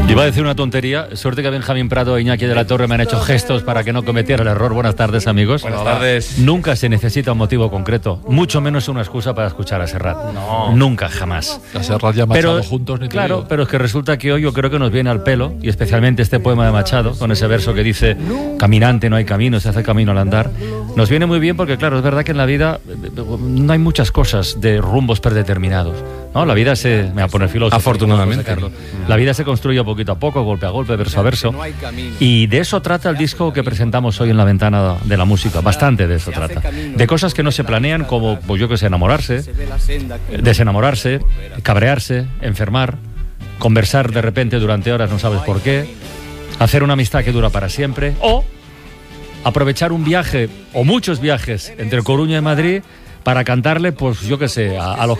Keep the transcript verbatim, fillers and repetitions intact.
Iba a decir una tontería. Suerte que Benjamín Prado e Iñaki de la Torre me han hecho gestos para que no cometiera el error. Buenas tardes, amigos. Buenas tardes. Nunca se necesita un motivo concreto, mucho menos una excusa para escuchar a Serrat. No. Nunca, jamás. A Serrat y a Machado juntos ni te Claro, digo. pero es que resulta que hoy yo creo que nos viene al pelo, y especialmente este poema de Machado, con ese verso que dice: caminante no hay camino, se hace camino al andar. Nos viene muy bien porque, claro, es verdad que en la vida no hay muchas cosas de rumbos predeterminados, ¿no? La vida se... Me voy a poner filósofo. Afortunadamente. Carlos. La vida se construye poquito a poco, golpe a golpe, verso a verso. Y de eso trata el disco que presentamos hoy en La Ventana de la Música. Bastante de eso trata. De cosas que no se planean, como, pues yo que sé, enamorarse, desenamorarse, cabrearse, enfermar, conversar de repente durante horas, no sabes por qué, hacer una amistad que dura para siempre, o aprovechar un viaje o muchos viajes entre Coruña y Madrid para cantarle, pues yo que sé, a, a los